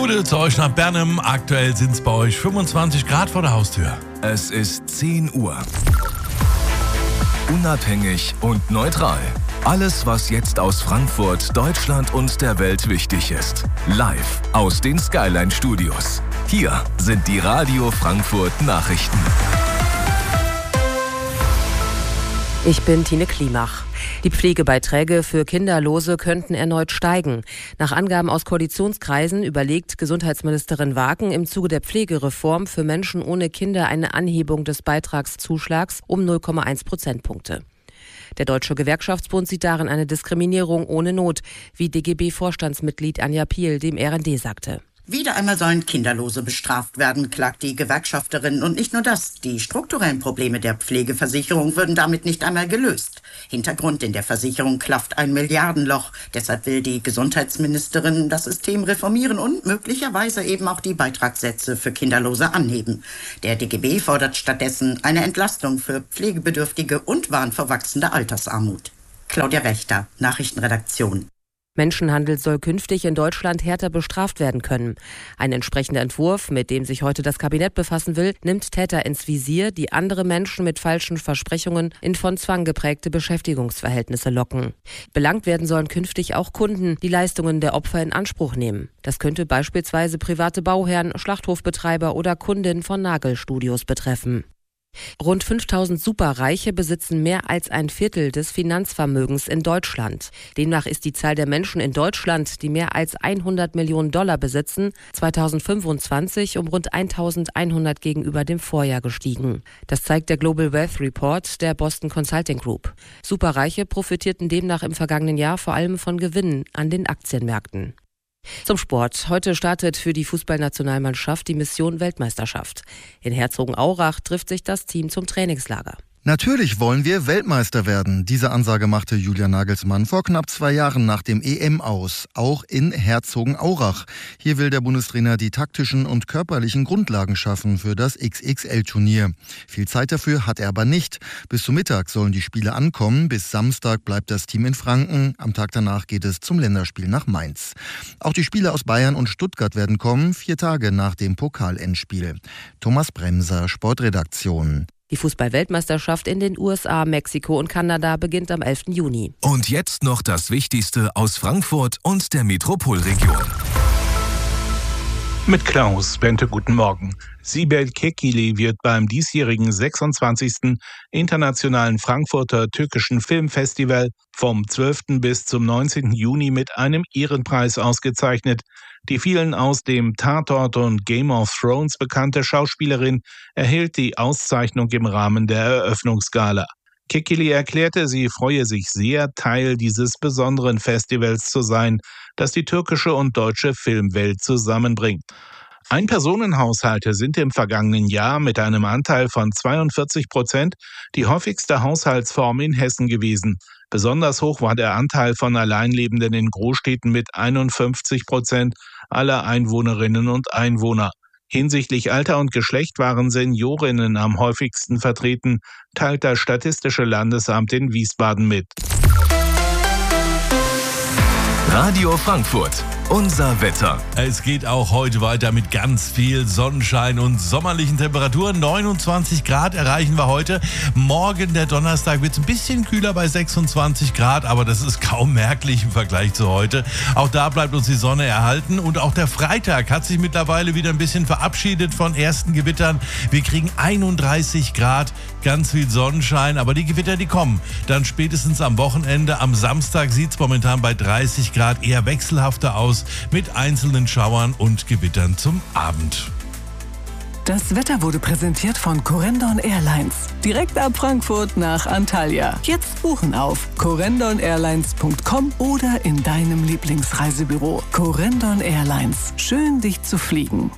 Gute zu euch nach Bernum. Aktuell sind es bei euch 25 Grad vor der Haustür. Es ist 10 Uhr. Unabhängig und neutral. Alles, was jetzt aus Frankfurt, Deutschland und der Welt wichtig ist. Live aus den Skyline Studios. Hier sind die Radio Frankfurt Nachrichten. Ich bin Tine Klimach. Die Pflegebeiträge für Kinderlose könnten erneut steigen. Nach Angaben aus Koalitionskreisen überlegt Gesundheitsministerin Waken im Zuge der Pflegereform für Menschen ohne Kinder eine Anhebung des Beitragszuschlags um 0,1 Prozentpunkte. Der Deutsche Gewerkschaftsbund sieht darin eine Diskriminierung ohne Not, wie DGB-Vorstandsmitglied Anja Piel dem RND sagte. Wieder einmal sollen Kinderlose bestraft werden, klagt die Gewerkschafterin. Und nicht nur das, die strukturellen Probleme der Pflegeversicherung würden damit nicht einmal gelöst. Hintergrund: in der Versicherung klafft ein Milliardenloch. Deshalb will die Gesundheitsministerin das System reformieren und möglicherweise eben auch die Beitragssätze für Kinderlose anheben. Der DGB fordert stattdessen eine Entlastung für Pflegebedürftige und warnt vor wachsender Altersarmut. Claudia Wächter, Nachrichtenredaktion. Menschenhandel soll künftig in Deutschland härter bestraft werden können. Ein entsprechender Entwurf, mit dem sich heute das Kabinett befassen will, nimmt Täter ins Visier, die andere Menschen mit falschen Versprechungen in von Zwang geprägte Beschäftigungsverhältnisse locken. Belangt werden sollen künftig auch Kunden, die Leistungen der Opfer in Anspruch nehmen. Das könnte beispielsweise private Bauherren, Schlachthofbetreiber oder Kundinnen von Nagelstudios betreffen. Rund 5000 Superreiche besitzen mehr als ein Viertel des Finanzvermögens in Deutschland. Demnach ist die Zahl der Menschen in Deutschland, die mehr als 100 Millionen Dollar besitzen, 2025 um rund 1100 gegenüber dem Vorjahr gestiegen. Das zeigt der Global Wealth Report der Boston Consulting Group. Superreiche profitierten demnach im vergangenen Jahr vor allem von Gewinnen an den Aktienmärkten. Zum Sport. Heute startet für die Fußballnationalmannschaft die Mission Weltmeisterschaft. In Herzogenaurach trifft sich das Team zum Trainingslager. Natürlich wollen wir Weltmeister werden. Diese Ansage machte Julian Nagelsmann vor knapp 2 Jahren nach dem EM aus, auch in Herzogenaurach. Hier will der Bundestrainer die taktischen und körperlichen Grundlagen schaffen für das XXL-Turnier. Viel Zeit dafür hat er aber nicht. Bis zum Mittag sollen die Spiele ankommen. Bis Samstag bleibt das Team in Franken. Am Tag danach geht es zum Länderspiel nach Mainz. Auch die Spieler aus Bayern und Stuttgart werden kommen, 4 Tage nach dem Pokalendspiel. Thomas Bremser, Sportredaktion. Die Fußball-Weltmeisterschaft in den USA, Mexiko und Kanada beginnt am 11. Juni. Und jetzt noch das Wichtigste aus Frankfurt und der Metropolregion. Mit Klaus Bente, guten Morgen. Sibel Kekili wird beim diesjährigen 26. Internationalen Frankfurter Türkischen Filmfestival vom 12. bis zum 19. Juni mit einem Ehrenpreis ausgezeichnet. Die vielen aus dem Tatort und Game of Thrones bekannte Schauspielerin erhielt die Auszeichnung im Rahmen der Eröffnungsgala. Kekili erklärte, sie freue sich sehr, Teil dieses besonderen Festivals zu sein, das die türkische und deutsche Filmwelt zusammenbringt. Einpersonenhaushalte sind im vergangenen Jahr mit einem Anteil von 42% die häufigste Haushaltsform in Hessen gewesen. Besonders hoch war der Anteil von Alleinlebenden in Großstädten mit 51% aller Einwohnerinnen und Einwohner. Hinsichtlich Alter und Geschlecht waren Seniorinnen am häufigsten vertreten, teilt das Statistische Landesamt in Wiesbaden mit. Radio Frankfurt. Unser Wetter. Es geht auch heute weiter mit ganz viel Sonnenschein und sommerlichen Temperaturen. 29 Grad erreichen wir heute. Morgen, der Donnerstag, wird es ein bisschen kühler bei 26 Grad, aber das ist kaum merklich im Vergleich zu heute. Auch da bleibt uns die Sonne erhalten und auch der Freitag hat sich mittlerweile wieder ein bisschen verabschiedet von ersten Gewittern. Wir kriegen 31 Grad, ganz viel Sonnenschein, aber die Gewitter, die kommen dann spätestens am Wochenende. Am Samstag sieht es momentan bei 30 Grad eher wechselhafter aus, mit einzelnen Schauern und Gewittern zum Abend. Das Wetter wurde präsentiert von Corendon Airlines. Direkt ab Frankfurt nach Antalya. Jetzt buchen auf corendonairlines.com oder in deinem Lieblingsreisebüro. Corendon Airlines. Schön, dich zu fliegen.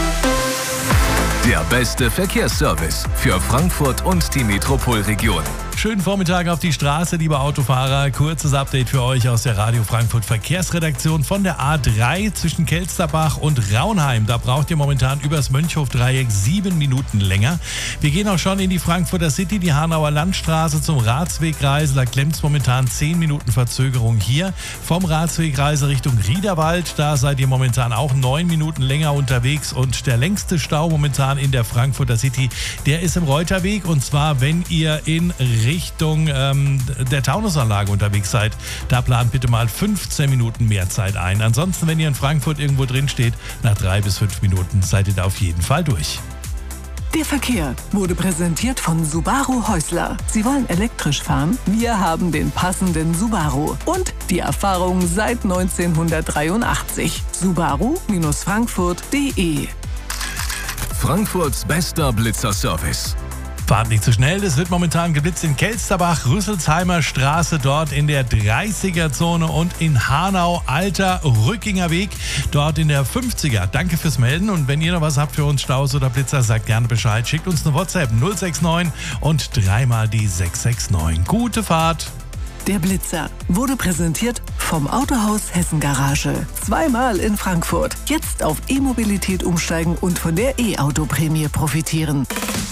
Der beste Verkehrsservice für Frankfurt und die Metropolregion. Schönen Vormittag auf die Straße, liebe Autofahrer. Kurzes Update für euch aus der Radio Frankfurt Verkehrsredaktion von der A3 zwischen Kelsterbach und Raunheim. Da braucht ihr momentan übers Mönchhof-Dreieck 7 Minuten länger. Wir gehen auch schon in die Frankfurter City, die Hanauer Landstraße zum Ratswegreise. Da klemmt es momentan 10 Minuten Verzögerung hier. Vom Ratswegreise Richtung Riederwald, da seid ihr momentan auch 9 Minuten länger unterwegs. Und der längste Stau momentan in der Frankfurter City, der ist im Reuterweg. Und zwar, wenn ihr in Richtung der Taunusanlage unterwegs seid, da plant bitte mal 15 Minuten mehr Zeit ein. Ansonsten, wenn ihr in Frankfurt irgendwo drin steht, nach 3 bis 5 Minuten seid ihr da auf jeden Fall durch. Der Verkehr wurde präsentiert von Subaru Häusler. Sie wollen elektrisch fahren? Wir haben den passenden Subaru. Und die Erfahrung seit 1983. Subaru-Frankfurt.de. Frankfurts bester Blitzerservice. Fahrt nicht zu schnell, es wird momentan geblitzt in Kelsterbach, Rüsselsheimer Straße, dort in der 30er-Zone und in Hanau, Alter Rückinger Weg, dort in der 50er. Danke fürs Melden und wenn ihr noch was habt für uns, Staus oder Blitzer, sagt gerne Bescheid. Schickt uns eine WhatsApp 069 und 3 mal die 669. Gute Fahrt! Der Blitzer wurde präsentiert vom Autohaus Hessen Garage. Zweimal in Frankfurt. Jetzt auf E-Mobilität umsteigen und von der E-Auto-Prämie profitieren.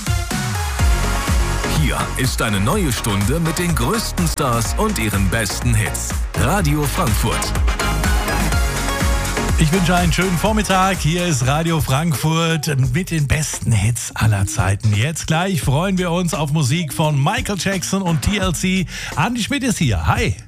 Hier ist eine neue Stunde mit den größten Stars und ihren besten Hits. Radio Frankfurt. Ich wünsche einen schönen Vormittag. Hier ist Radio Frankfurt mit den besten Hits aller Zeiten. Jetzt gleich freuen wir uns auf Musik von Michael Jackson und TLC. Andi Schmidt ist hier. Hi.